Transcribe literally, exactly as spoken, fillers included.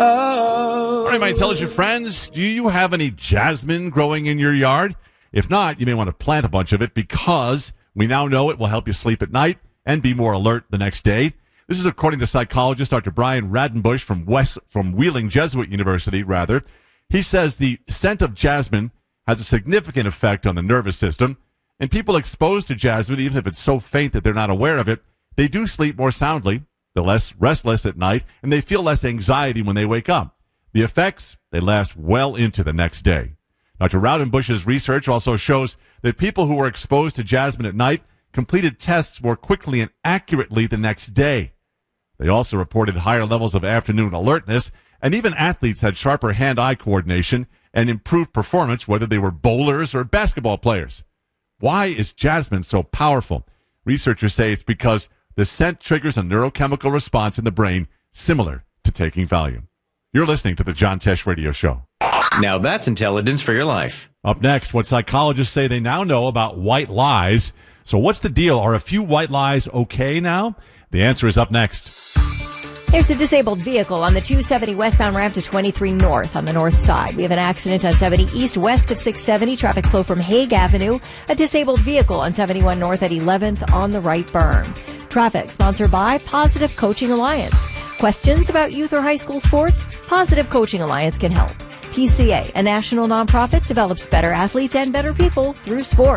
Oh. All right, my intelligent friends, do you have any jasmine growing in your yard? If not, you may want to plant a bunch of it because we now know it will help you sleep at night and be more alert the next day. This is according to psychologist Doctor Brian Radenbush from West from Wheeling Jesuit University, rather. He says the scent of jasmine has a significant effect on the nervous system, and people exposed to jasmine, even if it's so faint that they're not aware of it, they do sleep more soundly, they're less restless at night, and they feel less anxiety when they wake up. The effects, they last well into the next day. Doctor Radenbush's research also shows that people who were exposed to jasmine at night completed tests more quickly and accurately the next day. They also reported higher levels of afternoon alertness, and even athletes had sharper hand-eye coordination and improved performance, whether they were bowlers or basketball players. Why is jasmine so powerful? Researchers say it's because the scent triggers a neurochemical response in the brain similar to taking Valium. You're listening to the John Tesh Radio Show. Now that's intelligence for your life. Up next, what psychologists say they now know about white lies. So what's the deal? Are a few white lies okay now? The answer is up next. There's a disabled vehicle on the two seventy westbound ramp to twenty-three north on the north side. We have an accident on seventy east west of six seventy. Traffic slow from Hague Avenue. A disabled vehicle on seventy-one north at eleventh on the right berm. Traffic sponsored by Positive Coaching Alliance. Questions about youth or high school sports? Positive Coaching Alliance can help. P C A, a national nonprofit, develops better athletes and better people through sport.